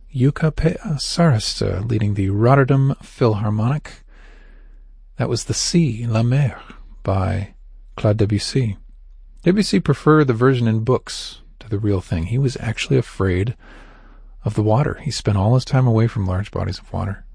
Jukka Saarista leading the Rotterdam Philharmonic. That was The Sea, La Mer, by Claude Debussy. Debussy preferred the version in books to the real thing. He was actually afraid of the water. He spent all his time away from large bodies of water.